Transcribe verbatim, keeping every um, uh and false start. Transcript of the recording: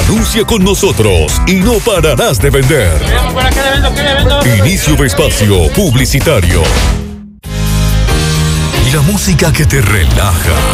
Anuncia con nosotros y no pararás de vender. Inicio de espacio publicitario. La música que te relaja,